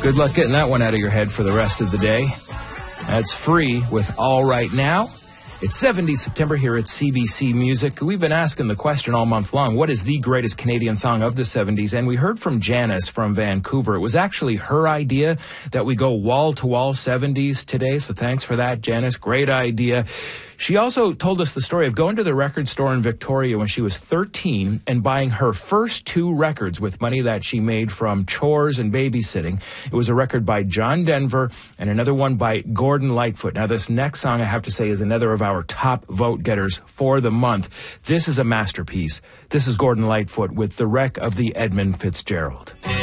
Good luck getting that one out of your head for the rest of the day. That's Free with All Right Now. It's 70 September here at CBC Music. We've been asking the question all month long, what is the greatest Canadian song of the 70s? And we heard from Janice from Vancouver. It was actually her idea that we go wall-to-wall 70s today, so thanks for that, Janice. Great idea. She also told us the story of going to the record store in Victoria when she was 13 and buying her first 2 records with money that she made from chores and babysitting. It was a record by John Denver and another one by Gordon Lightfoot. Now, this next song, I have to say, is another of our top vote getters for the month. This is a masterpiece. This is Gordon Lightfoot with The Wreck of the Edmund Fitzgerald.